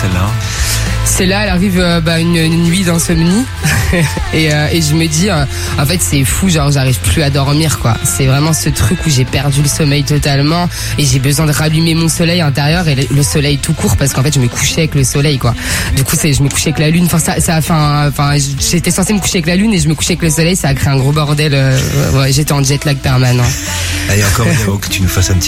celle-là? Celle-là, elle arrive une nuit d'insomnie et je me dis en fait c'est fou, genre j'arrive plus à dormir quoi. C'est vraiment ce truc où j'ai perdu le sommeil totalement et j'ai besoin de rallumer mon soleil intérieur et le soleil tout court parce qu'en fait je me couchais avec le soleil quoi. Du coup je me couchais avec la lune. J'étais censée me coucher avec la lune et je me couchais avec le soleil. Ça a créé un gros bordel. J'étais en jet lag permanent. Allez, encore une que tu nous fasses un petit